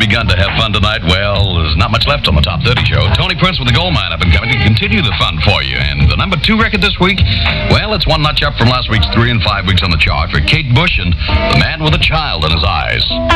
begun to have fun tonight. Well, there's not much left on the Top 30 show. Tony Prince with the Gold Mine up and coming to continue the fun for you. And the number 2 record this week, well, it's one notch up from last week's 3 and 5 weeks on the chart for Kate Bush and The Man with a Child in His Eyes.